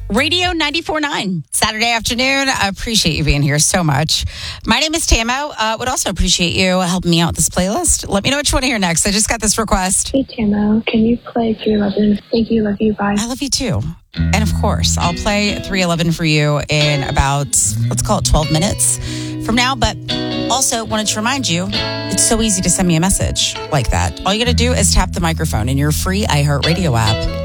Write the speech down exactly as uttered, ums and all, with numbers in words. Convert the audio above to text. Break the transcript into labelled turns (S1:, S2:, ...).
S1: Radio ninety-four point nine.
S2: Saturday afternoon. I appreciate you being here so much. My name is Tamo. Uh, would also appreciate you helping me out with this playlist. Let me know what you want to hear next. I just got this request.
S3: Hey, Tamo. Can you play three eleven? Thank you. Love you. Bye.
S2: I love you too. And of course, I'll play three eleven for you in about, let's call it twelve minutes from now. But also wanted to remind you, it's so easy to send me a message like that. All you got to do is tap the microphone in your free iHeartRadio app.